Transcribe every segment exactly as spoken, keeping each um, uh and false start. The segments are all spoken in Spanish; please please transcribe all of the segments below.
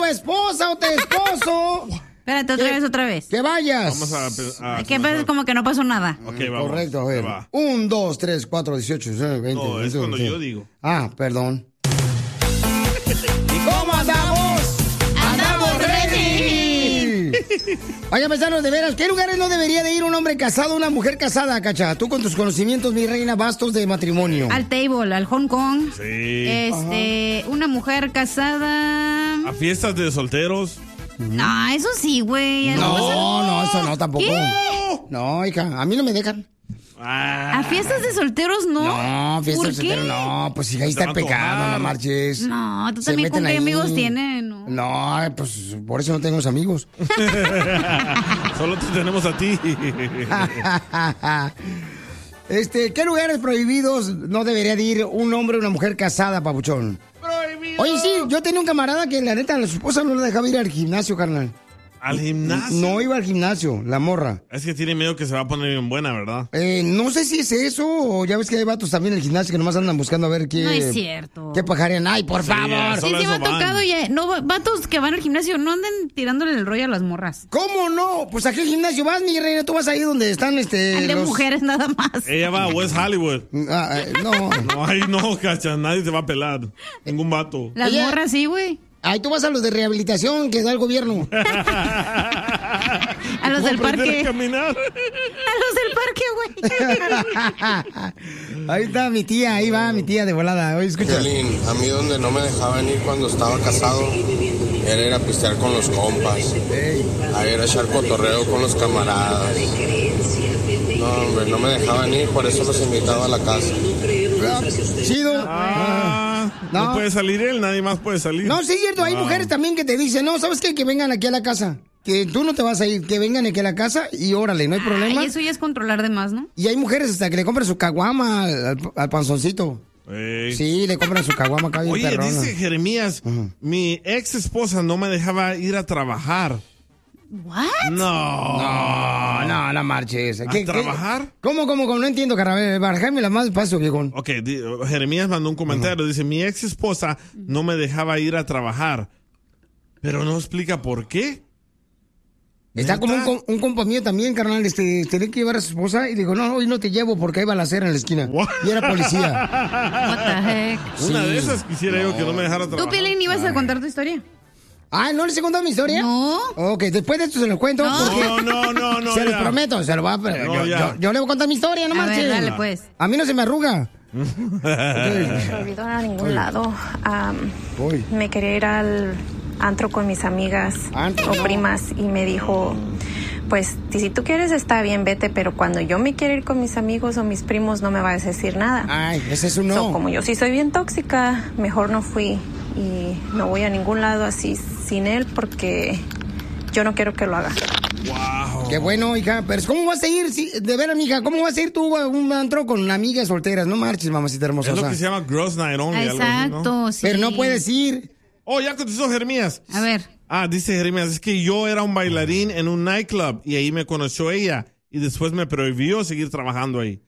esposa o te esposo. Espérate, otra vez, otra vez. Que vayas. Vamos a... a que pasa como que no pasó nada. Ok, vamos. Correcto, a ver. Un, dos, tres, cuatro, dieciocho, diecinueve, veinte. No, es cuando yo digo. Ah, perdón. ¿Y cómo andamos? ¡Andamos ready! Oiga, paisanos, de veras, ¿qué lugares no debería de ir un hombre casado o una mujer casada, Cacha? Tú con tus conocimientos, mi reina, vastos de matrimonio. Al table, al Hong Kong. Sí. Este, Ajá. Una mujer casada. A fiestas de solteros. No, eso sí, güey. No, no, no, eso no, tampoco. ¿Qué? No, hija, a mí no me dejan. ¿A fiestas de solteros no? No, fiestas ¿Por de solteros qué? no. Pues si ahí está el pecado, no marches. No, tú Se también con meten qué ahí. amigos tienes, ¿no? No, pues por eso no tengo amigos. Solo te tenemos a ti. Este, ¿qué lugares prohibidos no debería de ir un hombre o una mujer casada, papuchón? Prohibido. Oye, sí, yo tenía un camarada que la neta, la su esposa no le dejaba ir al gimnasio, carnal. ¿Al gimnasio? No iba al gimnasio, la morra. Es que tiene miedo que se va a poner bien buena, ¿verdad? Eh, no sé si es eso, o ya ves que hay vatos también en el gimnasio que nomás andan buscando a ver qué... No es cierto. ¿Qué pajarían? ¡Ay, por Sí, favor! Sí, sí me ha tocado ya. No, vatos que van al gimnasio, no anden tirándole el rollo a las morras. ¿Cómo no? Pues ¿a qué gimnasio vas, mi reina? Tú vas ahí donde están, este... Al de los... mujeres nada más. Ella va a West Hollywood. Ah, eh, no. No, ahí no, cacha, nadie te va a pelar. Ningún vato. Las Ella... morras sí, güey. Ay, tú vas a los de rehabilitación que da el gobierno. A los del parque. A caminar. A los del parque, güey. Ahí está mi tía, ahí va mi tía de volada. Oye, escucha. Piolín, a mí donde no me dejaban ir cuando estaba casado era ir a pistear con los compas. Hey. A ir a echar cotorreo con los camaradas. No, hombre, no me dejaban ir, por eso los invitaba a la casa. Chido. Ah, no. no puede salir él, nadie más puede salir. No, sí es cierto, hay wow. mujeres también que te dicen, no, ¿sabes qué? Que vengan aquí a la casa. Que tú no te vas a ir, que vengan aquí a la casa y órale, no hay problema. Y eso ya es controlar de más, ¿no? Y hay mujeres hasta que le compran su caguama al, al, al panzoncito. Ey. Sí, le compran su caguama acá bien Oye, perrona. dice Jeremías, uh-huh. mi ex esposa no me dejaba ir a trabajar. ¿What? No. No, no, no marches. ¿A ¿Qué, trabajar? ¿Qué? ¿Cómo, cómo, cómo? No entiendo, carnal. Bájame la más despacio, viejón. Ok, di, Jeremías mandó un comentario. Uh-huh. Dice, mi ex esposa no me dejaba ir a trabajar. Pero no explica por qué. Está ¿Neta? como un, un compa mío también, carnal. Este, tenía que llevar a su esposa y dijo, no, hoy no te llevo porque hay balacera en la esquina. What? Y era policía. What the heck? Una sí. de esas quisiera no. yo que no me dejara trabajar. ¿Tú, Pilín, ibas a contar tu historia? Ah, ¿no les he contado mi historia? No. Ok, después de esto se lo cuento. No, porque no, no, no, no. Se ya. los prometo, se lo va a... Pero no, yo, yo, yo le voy a contar mi historia, no a marches. ver, dale, pues. A mí no se me arruga. No me olvidó a ningún Uy. lado. Um, me quería ir al antro con mis amigas ¿Antro? o primas y me dijo... Pues, si tú quieres está bien, vete, pero cuando yo me quiero ir con mis amigos o mis primos no me vas a decir nada. Ay, ese es un no. So, como yo sí soy bien tóxica, mejor no fui y no voy a ningún lado así sin él porque yo no quiero que lo haga. Wow. Qué bueno, hija, pero ¿cómo vas a ir? Si, de veras, mija, ¿cómo vas a ir tú a un antro con amigas solteras? No marches, mamacita hermosa. Es lo que se llama Girls Night Only. Exacto, algo así, ¿no? Sí. Pero no puedes ir. Oh, ya contestó Jeremías. A ver. Ah, dice Jeremías, es que yo era un bailarín en un nightclub y ahí me conoció ella y después me prohibió seguir trabajando ahí.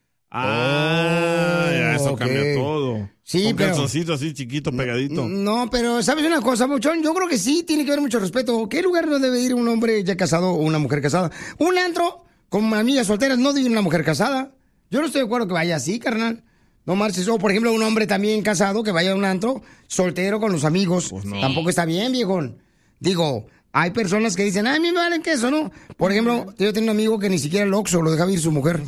Ah, oh, ya eso okay. cambia todo. Sí, un pero... calzoncito así chiquito, pegadito. No, pero ¿sabes una cosa, Muchón? Yo creo que sí tiene que haber mucho respeto. ¿Qué lugar no debe ir un hombre ya casado o una mujer casada? Un antro con amigas solteras no debe ir una mujer casada. Yo no estoy de acuerdo que vaya así, carnal. No marches. O, por ejemplo, un hombre también casado que vaya a un antro soltero con los amigos. Pues no. Tampoco está bien, viejón. Digo, hay personas que dicen, ay, a mí me valen que eso, ¿no? Por ejemplo, yo tengo un amigo que ni siquiera el Oxxo lo dejaba ir su mujer.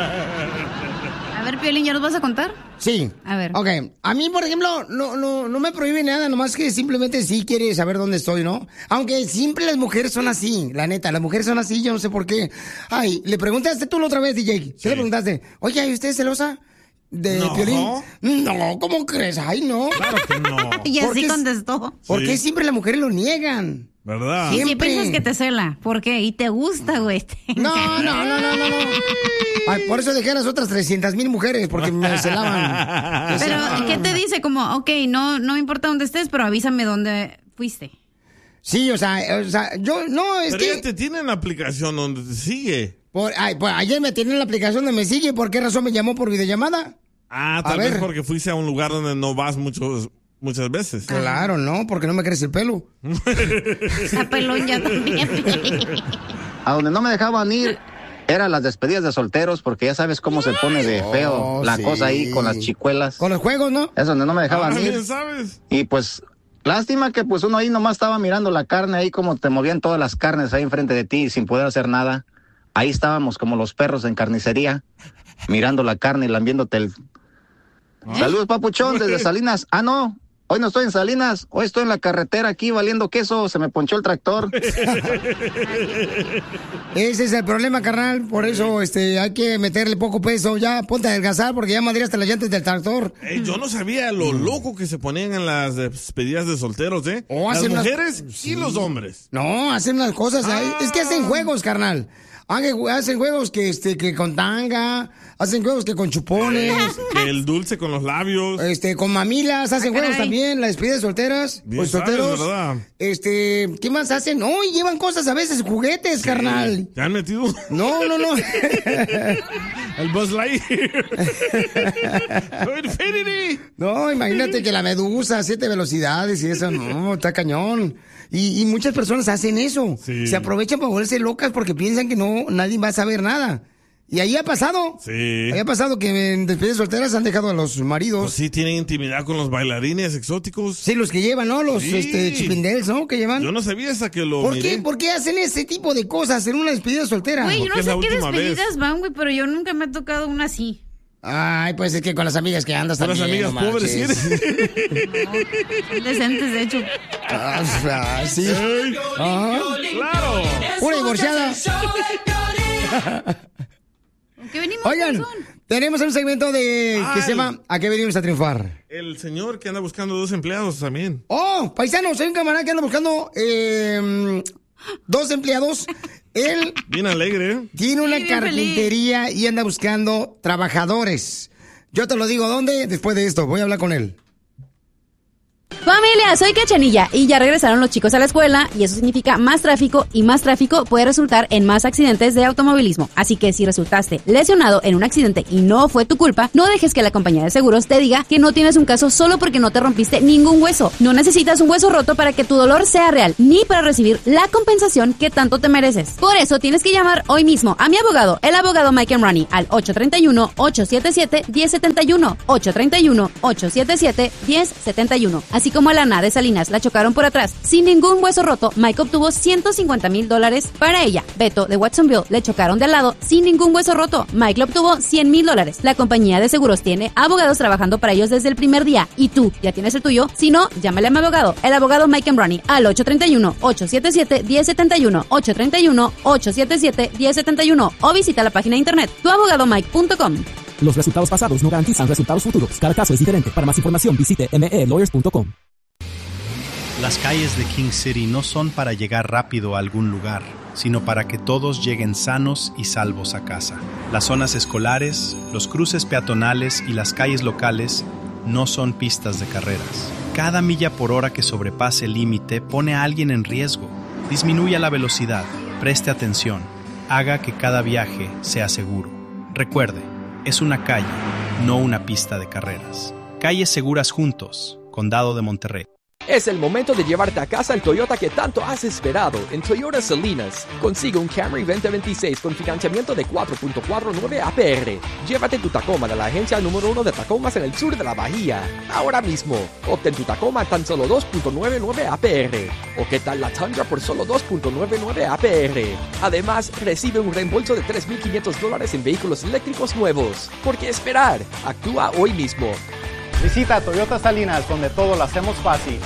A ver, Piolín, ¿ya nos vas a contar? Sí. A ver. Ok. A mí, por ejemplo, no, no, no me prohíbe nada, nomás que simplemente sí quiere saber dónde estoy, ¿no? Aunque siempre las mujeres son así, la neta, las mujeres son así, yo no sé por qué. Ay, le preguntaste tú la otra vez, D J. ¿Sí, sí. le preguntaste? Oye, ¿y usted es celosa? ¿De no. Piolín? No, ¿cómo crees? Ay, no. Claro que no. Y así contestó. ¿Por qué sí. siempre las mujeres lo niegan? ¿Verdad? Y si piensas que te cela, ¿por qué? Y te gusta, güey. No, no, no, no, no, no. Ay, por eso dejé a las otras trescientas mil mujeres, porque me celaban. Me pero, celaban. ¿qué te dice? Como, ok, no, no importa dónde estés, pero avísame dónde fuiste. Sí, o sea, o sea, yo, no, es pero que... ella te tiene en la aplicación donde te sigue. Por, ay, pues ayer me tiene en la aplicación donde me sigue, ¿por qué razón me llamó por videollamada? Ah, tal a vez ver. porque fuiste a un lugar donde no vas mucho muchas veces. Claro, no, porque no me crece el pelo. Está pelón ya también. A donde no me dejaban ir eran las despedidas de solteros, porque ya sabes cómo se pone de feo oh, la sí. cosa ahí con las chicuelas. Con los juegos, ¿no? Es donde no me dejaban ah, ir. Bien sabes. Y pues, lástima que pues uno ahí nomás estaba mirando la carne ahí, como te movían todas las carnes ahí enfrente de ti sin poder hacer nada. Ahí estábamos como los perros en carnicería, mirando la carne y lambiéndote el... ¿Eh? Saludos, papuchón, desde Salinas. Ah, no. Hoy no estoy en Salinas, hoy estoy en la carretera aquí valiendo queso, se me ponchó el tractor. Ese es el problema, carnal, por eso este, hay que meterle poco peso, ya ponte a adelgazar porque ya madreaste las llantas del tractor. Hey, yo no sabía lo loco que se ponían en las despedidas de solteros, ¿eh? Oh, las mujeres unas... y sí. los hombres. No, hacen unas cosas, ah. es que hacen juegos, carnal. Hacen juegos que este que con tanga, hacen juegos que con chupones. Que el dulce con los labios. Este, con mamilas, hacen ah, juegos también, las despedidas solteras. Bien pues solteros. Sabes, ¿verdad? Este, ¿qué más hacen? No, y llevan cosas a veces, juguetes, sí. carnal. ¿Te han metido? No, no, no. El Buzz Lightyear. Infinity. No, imagínate que la medusa, siete velocidades y eso, no, está cañón. Y, y muchas personas hacen eso. Sí. Se aprovechan para volverse locas porque piensan que no, nadie va a saber nada. Y ahí ha pasado. Sí. Ahí ha pasado que en despedidas solteras han dejado a los maridos. Pues sí, tienen intimidad con los bailarines exóticos. Sí, los que llevan, ¿no? Los sí. este, chipindels, ¿no? Que llevan. Yo no sabía hasta que lo ¿Por miré. qué? ¿Por qué hacen ese tipo de cosas en una despedida soltera? Güey, yo no sé qué despedidas vez. van, güey, pero yo nunca me ha tocado una así. Ay, pues es que con las amigas que andas con también. Con las amigas pobres, ¿sí? No, decentes, de hecho. Ah, sí. Ajá. Claro. Una divorciada. ¿Qué venimos? Oigan, tenemos un segmento de Ay. que se llama ¿A qué venimos a triunfar? El señor que anda buscando dos empleados también. Oh, paisanos, hay un camarada que anda buscando eh, dos empleados. Él bien alegre, ¿eh? Tiene una sí, carpintería feliz. Y anda buscando trabajadores. Yo te lo digo, ¿dónde? Después de esto, voy a hablar con él. Familia, soy Cachanilla y ya regresaron los chicos a la escuela y eso significa más tráfico y más tráfico puede resultar en más accidentes de automovilismo. Así que si resultaste lesionado en un accidente y no fue tu culpa, no dejes que la compañía de seguros te diga que no tienes un caso solo porque no te rompiste ningún hueso. No necesitas un hueso roto para que tu dolor sea real, ni para recibir la compensación que tanto te mereces. Por eso tienes que llamar hoy mismo a mi abogado, el abogado Mike and Ronnie, al ocho tres uno, ocho siete siete, uno cero siete uno, ocho tres uno, ocho siete siete, uno cero siete uno. Así como a Lana de Salinas la chocaron por atrás sin ningún hueso roto, Mike obtuvo ciento cincuenta mil dólares para ella. Beto de Watsonville le chocaron de al lado sin ningún hueso roto, Mike le obtuvo cien mil dólares. La compañía de seguros tiene abogados trabajando para ellos desde el primer día y tú ya tienes el tuyo. Si no, llámale a mi abogado, el abogado Mike and Ronnie, al ocho tres uno, ocho siete siete, uno cero siete uno, ocho tres uno, ocho siete siete, uno cero siete uno o visita la página de internet tu abogado mike punto com. Los resultados pasados no garantizan resultados futuros. Cada caso es diferente. Para más información visite m e lawyers punto com. Las calles de King City no son para llegar rápido a algún lugar, sino para que todos lleguen sanos y salvos a casa. Las zonas escolares, los cruces peatonales y las calles locales no son pistas de carreras. Cada milla por hora que sobrepase el límite pone a alguien en riesgo. Disminuya la velocidad, preste atención, haga que cada viaje sea seguro. Recuerde, es una calle, no una pista de carreras. Calles seguras juntos, Condado de Monterrey. Es el momento de llevarte a casa el Toyota que tanto has esperado en Toyota Salinas. Consigue un Camry veinte veintiséis con financiamiento de cuatro punto cuarenta y nueve A P R. Llévate tu Tacoma de la agencia número uno de Tacomas en el sur de la Bahía. Ahora mismo, obtén tu Tacoma a tan solo dos punto noventa y nueve A P R. ¿O qué tal la Tundra por solo dos punto noventa y nueve A P R? Además, recibe un reembolso de tres mil quinientos dólares en vehículos eléctricos nuevos. ¿Por qué esperar? Actúa hoy mismo. Visita Toyota Salinas, donde todo lo hacemos fácil.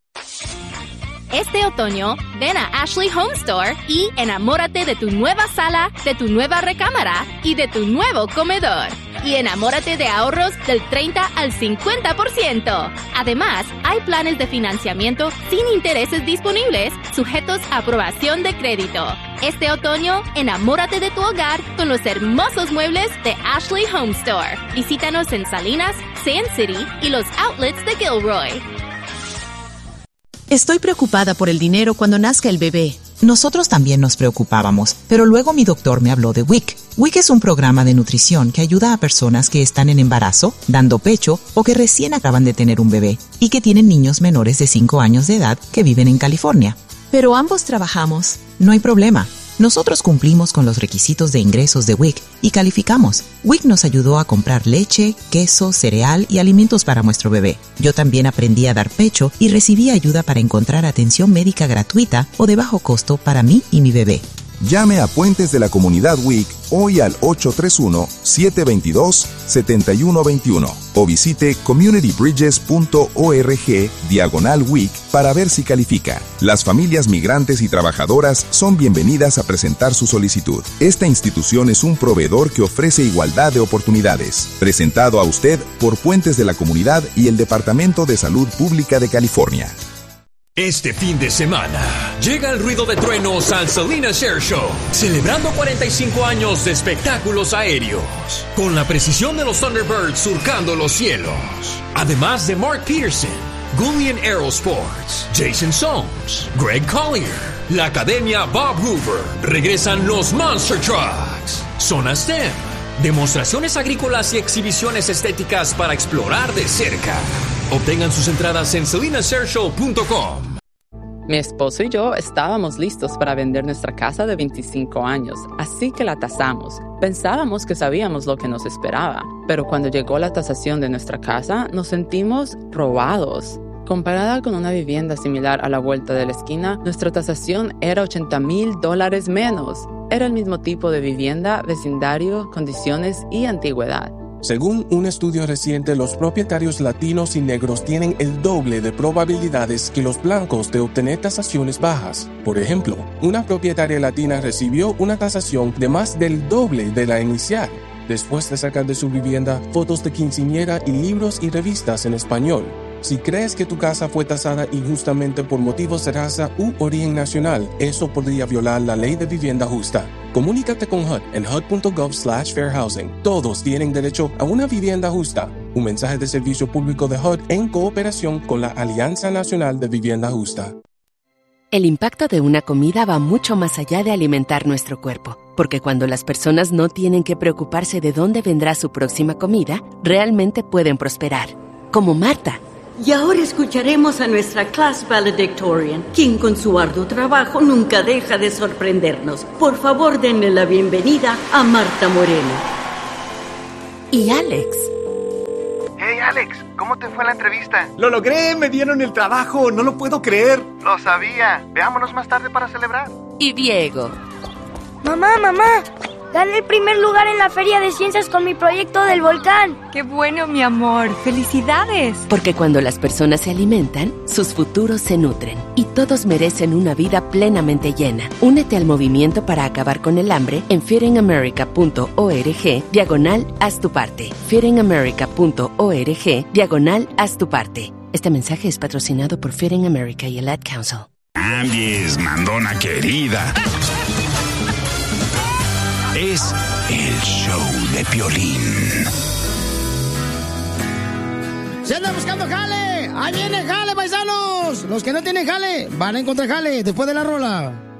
Este otoño, ven a Ashley Home Store y enamórate de tu nueva sala, de tu nueva recámara y de tu nuevo comedor. Y enamórate de ahorros del treinta al cincuenta por ciento. Además, hay planes de financiamiento sin intereses disponibles, sujetos a aprobación de crédito. Este otoño, enamórate de tu hogar con los hermosos muebles de Ashley Home Store. Visítanos en Salinas, Sand City y los outlets de Gilroy. Estoy preocupada por el dinero cuando nazca el bebé. Nosotros también nos preocupábamos, pero luego mi doctor me habló de W I C. W I C es un programa de nutrición que ayuda a personas que están en embarazo, dando pecho o que recién acaban de tener un bebé y que tienen niños menores de cinco años de edad que viven en California. Pero ambos trabajamos. No hay problema. Nosotros cumplimos con los requisitos de ingresos de W I C y calificamos. W I C nos ayudó a comprar leche, queso, cereal y alimentos para nuestro bebé. Yo también aprendí a dar pecho y recibí ayuda para encontrar atención médica gratuita o de bajo costo para mí y mi bebé. Llame a Puentes de la Comunidad W I C hoy al ocho tres uno, siete dos dos, siete uno dos uno o visite communitybridges punto org diagonal W I C para ver si califica. Las familias migrantes y trabajadoras son bienvenidas a presentar su solicitud. Esta institución es un proveedor que ofrece igualdad de oportunidades. Presentado a usted por Puentes de la Comunidad y el Departamento de Salud Pública de California. Este fin de semana llega el ruido de truenos al Salinas Air Show, celebrando cuarenta y cinco años de espectáculos aéreos, con la precisión de los Thunderbirds surcando los cielos. Además de Mark Peterson, Gullian Aerosports, Jason Soames, Greg Collier, la Academia Bob Hoover, regresan los Monster Trucks, Zona STEM, demostraciones agrícolas y exhibiciones estéticas para explorar de cerca. Obtengan sus entradas en salinas air show punto com. Mi esposo y yo estábamos listos para vender nuestra casa de veinticinco años, así que la tasamos. Pensábamos que sabíamos lo que nos esperaba, pero cuando llegó la tasación de nuestra casa, nos sentimos robados. Comparada con una vivienda similar a la vuelta de la esquina, nuestra tasación era ochenta mil dólares menos. Era el mismo tipo de vivienda, vecindario, condiciones y antigüedad. Según un estudio reciente, los propietarios latinos y negros tienen el doble de probabilidades que los blancos de obtener tasaciones bajas. Por ejemplo, una propietaria latina recibió una tasación de más del doble de la inicial, después de sacar de su vivienda fotos de quinceañera y libros y revistas en español. Si crees que tu casa fue tasada injustamente por motivos de raza u origen nacional, eso podría violar la ley de vivienda justa. Comunícate con H U D en H U D punto gov slash fair housing. Todos tienen derecho a una vivienda justa. Un mensaje de servicio público de H U D en cooperación con la Alianza Nacional de Vivienda Justa. El impacto de una comida va mucho más allá de alimentar nuestro cuerpo, porque cuando las personas no tienen que preocuparse de dónde vendrá su próxima comida, realmente pueden prosperar. Como Marta. Y ahora escucharemos a nuestra class valedictorian, quien con su arduo trabajo nunca deja de sorprendernos. Por favor, denle la bienvenida a Marta Moreno. Y Alex. Hey Alex, ¿cómo te fue la entrevista? ¡Lo logré! ¡Me dieron el trabajo! ¡No lo puedo creer! Lo sabía. Veámonos más tarde para celebrar. Y Diego. Mamá, mamá, gané el primer lugar en la Feria de Ciencias con mi proyecto del volcán. ¡Qué bueno, mi amor! ¡Felicidades! Porque cuando las personas se alimentan, sus futuros se nutren. Y todos merecen una vida plenamente llena. Únete al movimiento para acabar con el hambre en feeding america punto org diagonal haz tu parte. feeding america punto org diagonal haz tu parte. Este mensaje es patrocinado por Feeding America y el Ad Council. Andies, mandona querida. Es el show de Piolín. ¡Se anda buscando jale! ¡Ahí viene jale, paisanos! Los que no tienen jale van a encontrar jale después de la rola.